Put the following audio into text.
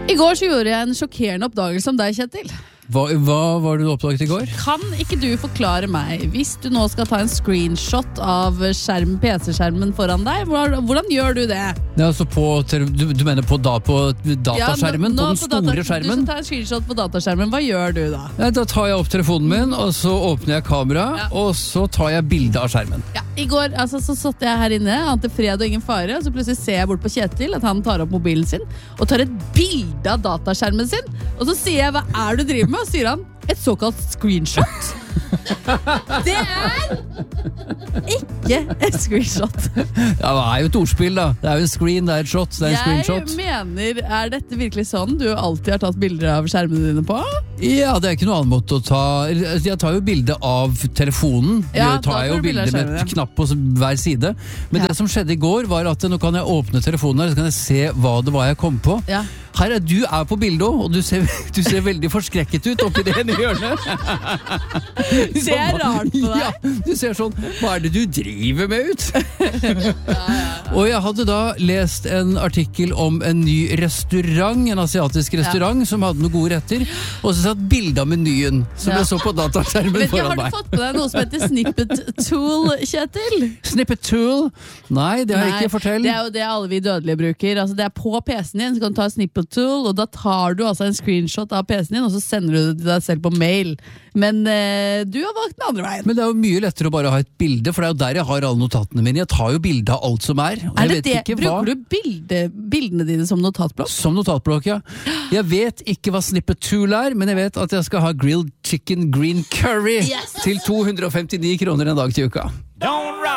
I går så gjorde jeg en sjokkerende oppdagelse om deg, Kjetil. Hva var det du oppdaget I går? Kan ikke du forklare meg, hvis du nå skal ta en screenshot av PC-skjermen foran deg, hvordan gjør du det? Ja, altså du mener på dataskjermen, på den store skjermen? Du skal ta en screenshot på dataskjermen, hva gjør du da? Ja, da tar jeg opp telefonen min, og så åpner jeg kamera, og så tar jeg bilde av skjermen. Ja, I går så satt jeg her inne, ante fred og ingen fare, og så plutselig ser jeg bort på Kjetil, at han tar opp mobilen sin, og tar et bilde av dataskjermen sin, og så sier jeg, hva er det du driver med? Og sier han, et såkalt screenshot. Det ikke et screenshot. Ja, det jo et ordspill da. Det jo en screen, det et shot, det en screenshot. Jeg mener, dette virkelig sånn du alltid har tatt bilder av skjermene dine på? Ja, det ikke noe annen måte å ta. Jeg tar jo bilde av telefonen. Ja, jeg tar jo bilde med et knapp på hver side. Men det som skjedde I går var at nå kan jeg åpne telefonen her, så kan jeg se hva det var jeg kom på. Ja. Her du på bildet også, og du ser veldig forskrekket ut oppi det ene hjørnet. Ser jeg rart på deg? Ja, du ser sånn, hva det du driver med ut? Og jeg hadde da lest en artikkel om en ny restaurant, en asiatisk restaurant, som hadde noen gode retter, og så satt bilde av menyen, som jeg så på dataskjermen foran meg. Har du fått på deg noe som heter Snippet Tool, Kjetil? Snippet Tool? Nei, det har jeg ikke fortalt. Det jo det alle vi dødelige bruker. Altså, det på PC-en din, så kan du ta Snippet Tool, og da tar du altså en screenshot av PC-en din, og så sender du det til deg selv på mail. Men du har valgt den andre veien. Men det jo mye lettere å bare ha et bilde, for det jo der jeg har alle notatene mine. Jeg tar jo bilde av alt som det det? Bruker du bildene dine som notatblokk? Som notatblokk, ja. Jeg vet ikke hva Snippet Tool men jeg vet at jeg skal ha grilled chicken green curry til 259 kroner en dag til uka.